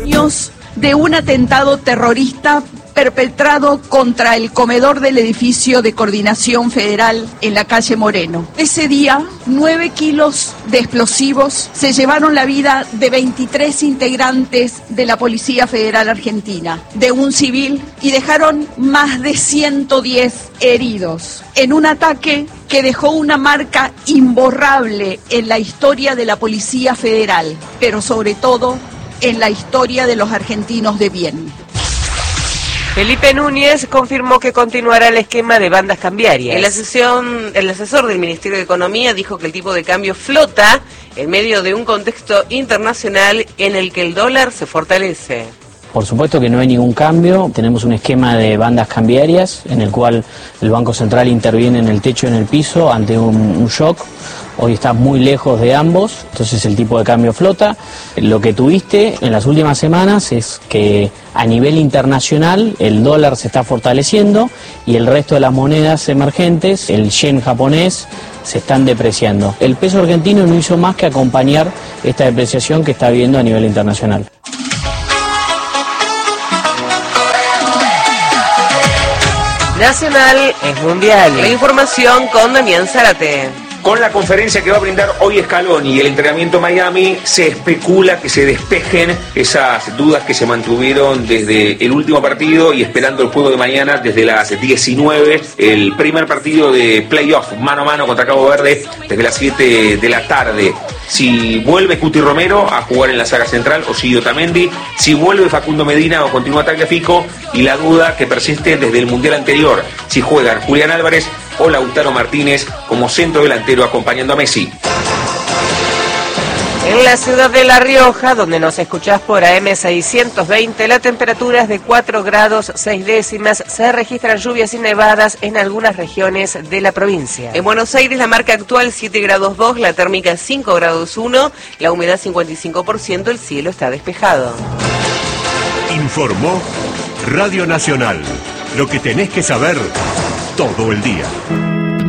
años de un atentado terrorista perpetrado contra el comedor del edificio de Coordinación Federal en la calle Moreno. Ese día, 9 kilos de explosivos se llevaron la vida de 23 integrantes de la Policía Federal Argentina, de un civil, y dejaron más de 110 heridos en un ataque que dejó una marca imborrable en la historia de la Policía Federal, pero sobre todo en la historia de los argentinos de bien. Felipe Núñez confirmó que continuará el esquema de bandas cambiarias. En la sesión, el asesor del Ministerio de Economía dijo que el tipo de cambio flota en medio de un contexto internacional en el que el dólar se fortalece. Por supuesto que no hay ningún cambio, tenemos un esquema de bandas cambiarias en el cual el Banco Central interviene en el techo y en el piso ante un shock. Hoy está muy lejos de ambos, entonces el tipo de cambio flota. Lo que tuviste en las últimas semanas es que a nivel internacional el dólar se está fortaleciendo y el resto de las monedas emergentes, el yen japonés, se están depreciando. El peso argentino no hizo más que acompañar esta depreciación que está habiendo a nivel internacional. Nacional es mundial. La información con Damián Zárate. Con la conferencia que va a brindar hoy Scaloni y el entrenamiento en Miami, se especula que se despejen esas dudas que se mantuvieron desde el último partido y esperando el juego de mañana desde las 19, el primer partido de playoff mano a mano contra Cabo Verde desde las 7 de la tarde. Si vuelve Cuti Romero a jugar en la saga central o si Otamendi, si vuelve Facundo Medina o continúa Tagliafico, y la duda que persiste desde el Mundial anterior, si juegan Julián Álvarez o Lautaro Martínez como centro delantero acompañando a Messi. En la ciudad de La Rioja, donde nos escuchás por AM620, la temperatura es de 4 grados 6 décimas. Se registran lluvias y nevadas en algunas regiones de la provincia. En Buenos Aires la marca actual 7 grados 2, la térmica 5 grados 1, la humedad 55%, el cielo está despejado. Informó Radio Nacional. Lo que tenés que saber todo el día.